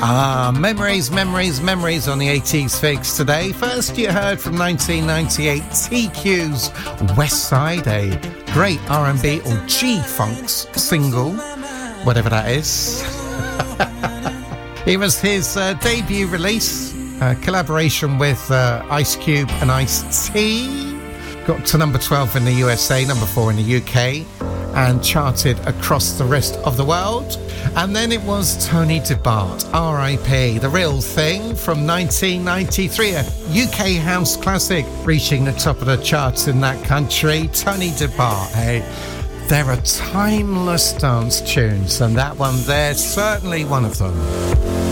Memories on the 80s Figs today. First you heard from 1998 TQ's West Side, a great R&B or G-Funk's single, whatever that is. It was his debut release, collaboration with Ice Cube and Ice-T. Got to number 12 in the USA, number 4 in the UK, and charted across the rest of the world. And then it was Tony DeBart, R.I.P., The Real Thing from 1993, a UK house classic, reaching the top of the charts in that country. Tony DeBart, hey, there are timeless dance tunes, and that one there's certainly one of them.